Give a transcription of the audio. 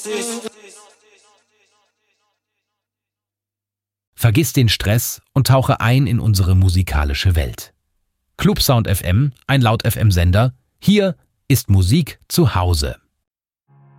Vergiss den Stress und tauche ein in unsere musikalische Welt. Clubsound FM, ein Laut-FM-Sender. Hier ist Musik zu Hause.